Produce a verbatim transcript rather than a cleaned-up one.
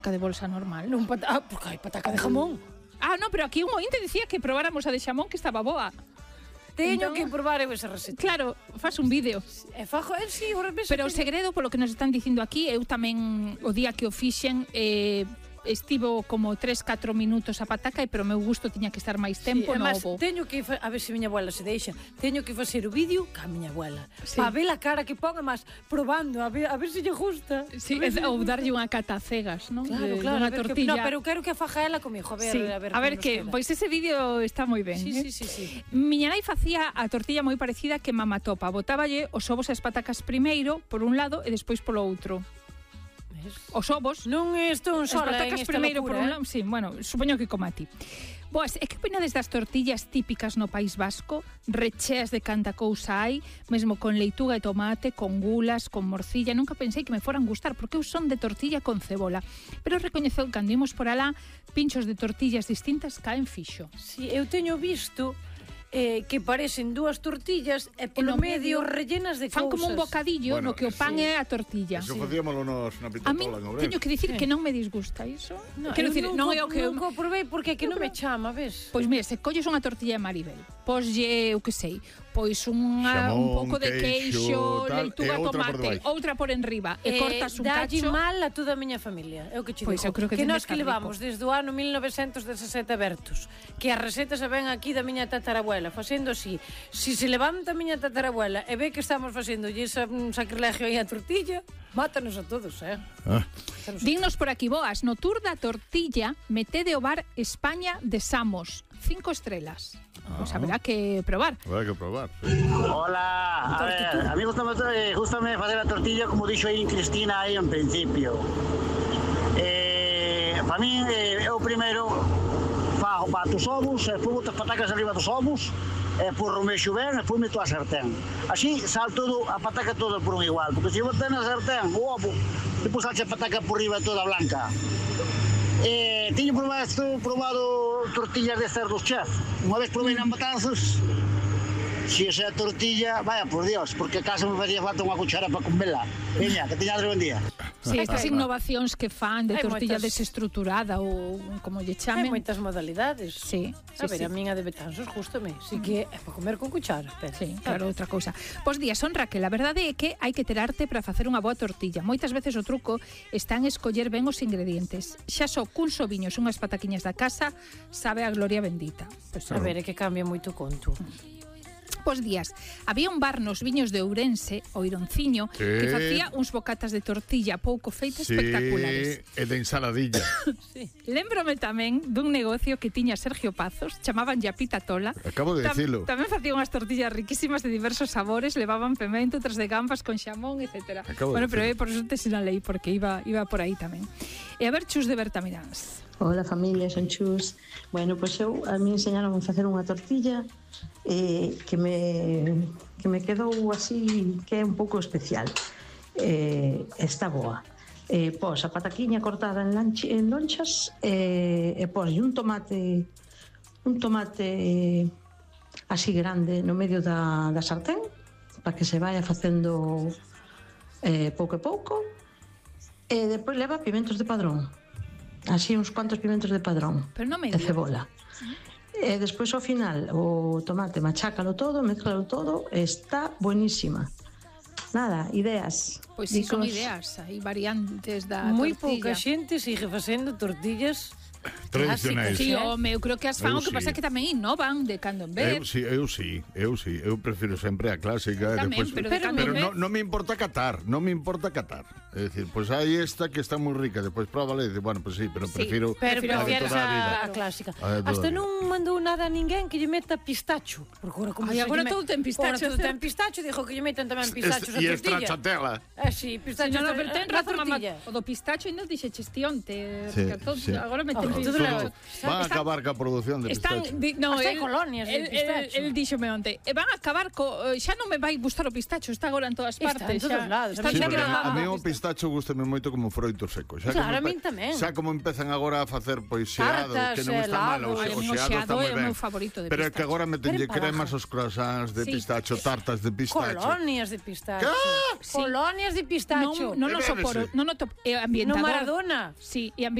de bolsa normal. Non pata... Ah, porque hai pataca de jamón. Ah, no, pero aquí un ointe dicía que probáramos a de xamón que estaba boa. Teño No. que probar eu esa receta. Claro, faz un vídeo. E fajo, el si, o repeso. Pero o segredo, polo que nos están dicindo aquí, eu tamén o día que o fixen eh, estivo como tres catro minutos a pataca, e pero o meu gusto tiña que estar máis tempo sí, no además, ovo. teño que, fa... a ver se miña abuela se deixa, teño que facer o vídeo ca miña abuela. Sí. Pa ver a cara que pon, mas probando, a ver, a ver se lle gusta. Sí, ver, ou darlle unha cata a cegas, non? Claro, De, claro, dunha a ver que, tortilla. no, pero quero que a faja ela comigo, a ver, sí, a ver, a ver como que, nos queda. pois ese vídeo está moi ben. Sí, eh? sí, sí, sí. Miña nai facía a tortilla moi parecida que mamá topa. Botáballe os ovos e as patacas primeiro, por un lado, e despois polo outro. Os ovos, non estou un as sola en patacas esta primeiro locura, por un eh? lado, sí, bueno, supoño que como a ti. Boas, e que opinades das tortillas típicas no País Vasco? Recheas de canta cousa hai, mesmo con leituga e tomate, con gulas, con morcilla. Nunca pensei que me foran gustar, porque eu son de tortilla con cebola. Pero recoñezo que cando imos por alá, pinchos de tortillas distintas caen fixo. Sí, eu teño visto eh, que parecen dúas tortillas e polo no medio, medio rellenas de Fan cousas. como un bocadillo Bueno, no que o pan sí. é a tortilla. Eso Sí. facíamolo nos na A mí Pintatola en Ourense. teño que dicir que non me disgusta iso. No, Quero eu dicir, non é nunca, o que eu... nunca o probei porque é que non me chama, ves? Pois mira, se colles unha tortilla de Maribel, poslle, eu que sei, pois unha, Xamón, un pouco de queixo, queixo, tal, leituga, e outra por tomate, debaixo. outra por enriba, e Eh, cortas un dalle cacho. mal a toda a miña familia. É o que che Pois digo. eu creo que que ten nós que que estar levamos rico. desde o ano mil novecentos dezasete abertos, que as recetas se ven aquí da miña tatarabuela facendo así. Si se levanta a miña tatarabuela e ve que estamos facendo esa un sacrilegio aí a tortilla, mátanos a todos, eh? Ah. Dignos por aquí, boas, no tour da tortilla metede o bar España de Samos, cinco estrelas. Pois haberá que probar. Habrá que probar. Sí. Hola, a ver, a mí gustame, eh, gustame facer a tortilla como dixo aí Cristina aí en principio. Eh, para mí, eh, eu primeiro fago para os ovos, e pongo as patacas arriba dos ovos, e por o mexo ben, e depois meto a sartén. Así sal todo, a pataca toda por un igual, porque se botan na sartén o ovo, depois salse a pataca por riba toda blanca. Eh, teño probado, estou probado tortillas de cerdos chef. Unha vez probei na Matanzas. Si esa tortilla, vaya por Dios, porque acaso me facía falta unha cuchara para comela. Veña, que teñades buen día. Sí, estas Hai- innovacións que fan de hai tortilla moitas- desestruturada ou como lle Hai chamen. moitas modalidades. Sí, sí, A ver, sí. a miña de Betanzos, justame. Si que é para comer con cuchara. Pero, Sí, claro, outra cousa. Pos días, son Raquel, a verdade é que hai que ter arte para facer unha boa tortilla. Moitas veces o truco está en escoller ben os ingredientes. Xa só cun soviños e unhas pataquiñas da casa sabe a gloria bendita. Pois, A ver, é que cambia moito o conto. Pos días, había un bar nos viños de Ourense, o Ironciño, Sí. que facía uns bocatas de tortilla pouco feitas espectaculares. e de ensaladilla. Lembrome tamén dun negocio que tiña Sergio Pazos, chamaban ya Pitatola. Acabo de Tam- dicilo. Tamén facían unhas tortillas riquísimas de diversos sabores, levaban pemento, outras de gambas con xamón, etcétera. Acabo de Bueno, pero dicilo. eh, por suerte sinalei, porque iba iba por aí tamén. E a ver, Chus de Bertamiráns. Hola familia, son Chus. Bueno, pois eu a mí enseñaron a facer unha tortilla eh, que me que me quedou así, que é un pouco especial. Eh, está boa. Eh, pos a pataquiña cortada en, lanchi, en lonchas eh, e pos un tomate un tomate así grande no medio da, da sartén para que se vaya facendo eh, pouco a pouco, e depois leva pimentos de padrón, así uns cuantos pimentos de padrón Pero non me e cebola. E despois ao final o tomate machácalo todo, mezclalo todo, e está buenísima. Nada, ideas. Pois sí, son Dicos. ideas, hai variantes da Moi tortilla. pouca xente sigue facendo tortillas Tradicionais. Sí, clásicas, eh? home, eu creo que as fan, Eu o que pasa sí. é que tamén innovan de cando en vez. Eu sí, eu sí, eu sí, eu prefiro sempre a clásica. e Tamén, despois- pero de Pero cando Pero en vez. no, no me importa catar, no me importa catar. É dicir, pois pues hai esta que está moi rica, despois próbala e dice, bueno, pues sí, pero Sí, prefiro Pero Prefiro a de prefieres toda a vida. a, a clásica. A de toda Hasta a vida. non mandou nada a ninguén que lle meta pistacho. Porque agora como Ai, se agora lle todo ten pistacho, Agora todo certo. ten pistacho, dixo que lle metan tamén pistachos a E tortilla. estrachatela. Ah, sí, Sí, pistacho no, no, pero ten na razón, mamá. tortilla. O do pistacho ainda dixeches ti onte. Sí, que todo- sí. Agora me Oh, ten todo Todo, Están- van a acabar ca produción de Están, pistacho. di, no, Hasta hai el- colonias de el, pistacho. El, el díxome onte, e van a acabar co, eh, xa non me vai gustar o pistacho, está agora en todas Está partes. en todos xa, lados. Está Sí, Xa porque que a a- mí xa, o pistacho gustame moito como froito seco. Xa Claro, que me a min tamén. Xa como empezan agora a facer pois xeado, Tartas, que non está mal, o helados. Ai, a min o xeado está xeado moi é o ben. meu favorito de Pero é que pistacho. agora metenlle Queren cremas paraja. aos croissants de Sí. pistacho, tartas de pistacho. Colonias de pistacho. ¿Qué? Sí. Colonias de pistacho. Non, non E o bébese. soporto, non o to, é ambientador. No Maradona. Sí, e